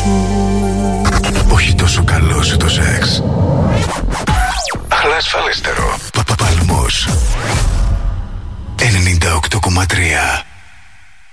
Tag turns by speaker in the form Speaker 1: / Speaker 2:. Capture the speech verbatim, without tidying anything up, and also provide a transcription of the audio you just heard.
Speaker 1: Όχι τόσο καλό σε το σεξ, αλλά ασφαλέστερο. Παπαπαλμός ενενήντα οκτώ κόμμα τρία.